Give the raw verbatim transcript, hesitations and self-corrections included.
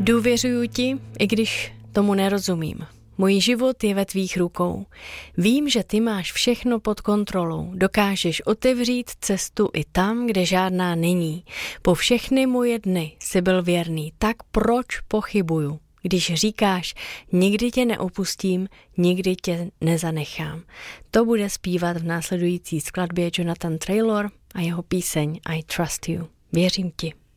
Důvěřuju ti, i když tomu nerozumím. Můj život je ve tvých rukou. Vím, že ty máš všechno pod kontrolou. Dokážeš otevřít cestu i tam, kde žádná není. Po všechny moje dny jsi byl věrný, tak proč pochybuju? Když říkáš, nikdy tě neopustím, nikdy tě nezanechám. To bude zpívat v následující skladbě Jonathan Traylor a jeho píseň I Trust You. Věřím ti.